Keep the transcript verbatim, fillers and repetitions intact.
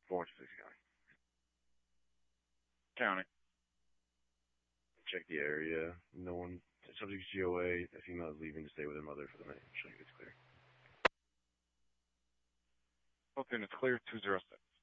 four one two six County. County. Check the area. No one. Subject G O A. A female is leaving to stay with her mother for the night. Check it's clear. Okay, and it's clear. two zero six.